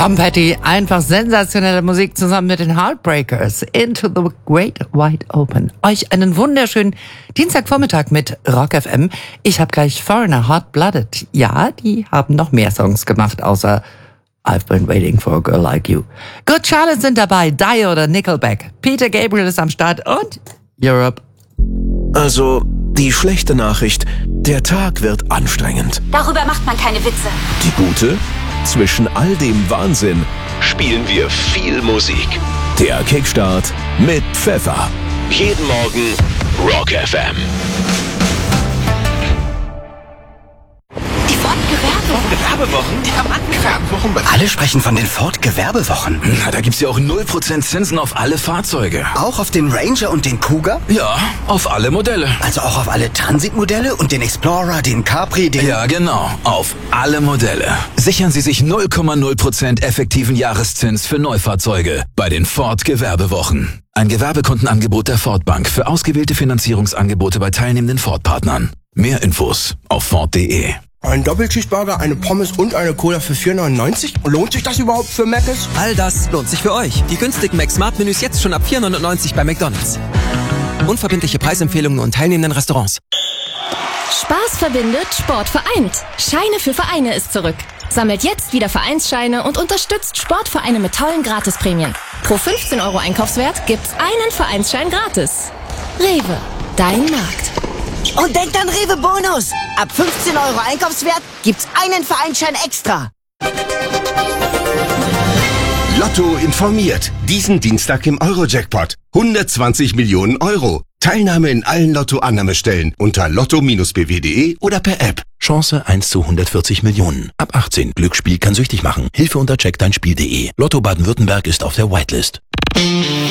Tom Petty, einfach sensationelle Musik zusammen mit den Heartbreakers. Into the Great Wide Open. Euch einen wunderschönen Dienstagvormittag mit Rock FM. Ich habe gleich Foreigner, Hot Blooded. Ja, die haben noch mehr Songs gemacht, außer I've Been Waiting for a Girl Like You. Good Charlotte sind dabei, Dio oder Nickelback. Peter Gabriel ist am Start und Europe. Also, die schlechte Nachricht, der Tag wird anstrengend. Darüber macht man keine Witze. Die gute? Zwischen all dem Wahnsinn spielen wir viel Musik. Der Kickstart mit Pfeffer. Jeden Morgen Rock FM. Die Ford-Gewerbewochen? Ja, Mann. Gewerbewochen? Alle sprechen von den Ford-Gewerbewochen. Na, da gibt's ja auch 0% Zinsen auf alle Fahrzeuge. Auch auf den Ranger und den Cougar? Ja, auf alle Modelle. Also auch auf alle Transit-Modelle und den Explorer, den Capri, den... Ja, genau. Auf alle Modelle. Sichern Sie sich 0,0% effektiven Jahreszins für Neufahrzeuge bei den Ford-Gewerbewochen. Ein Gewerbekundenangebot der Ford Bank für ausgewählte Finanzierungsangebote bei teilnehmenden Ford-Partnern. Mehr Infos auf Ford.de. Ein Doppelcheeseburger, eine Pommes und eine Cola für 4,99? Lohnt sich das überhaupt für Mc's? All das lohnt sich für euch. Die günstigen Mac-Smart-Menüs jetzt schon ab 4,99 bei McDonald's. Unverbindliche Preisempfehlungen und teilnehmenden Restaurants. Spaß verbindet, Sport vereint. Scheine für Vereine ist zurück. Sammelt jetzt wieder Vereinsscheine und unterstützt Sportvereine mit tollen Gratisprämien. Pro 15 € Einkaufswert gibt's einen Vereinsschein gratis. Rewe, dein Markt. Und denkt an Rewe Bonus. Ab 15 € Einkaufswert gibt's einen Vereinsschein extra. Lotto informiert. Diesen Dienstag im Euro-Jackpot. 120 Millionen Euro. Teilnahme in allen Lotto-Annahmestellen unter lotto-bw.de oder per App. Chance 1 zu 140 Millionen. Ab 18. Glücksspiel kann süchtig machen. Hilfe unter checkdeinspiel.de. Lotto Baden-Württemberg ist auf der Whitelist.